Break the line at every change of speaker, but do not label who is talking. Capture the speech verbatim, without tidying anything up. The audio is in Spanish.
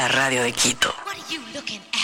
la radio de Quito.
What are you looking at?